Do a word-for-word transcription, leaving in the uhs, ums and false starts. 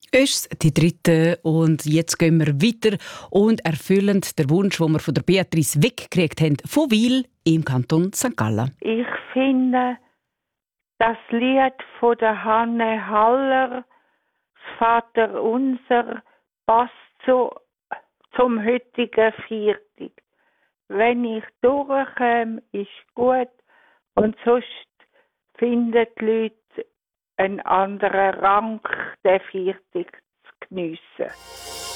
Ist die dritte und jetzt gehen wir weiter und erfüllen den Wunsch, den wir von der Beatrice weggekriegt haben, von Wil im Kanton Sankt Gallen. Ich finde, das Lied von der Hanne Haller, das Vater Unser, passt zu, zum heutigen Viertag. Wenn ich durchkomme, ist gut und sonst finden die Leute einen anderen Rang, den Viertag zu geniessen.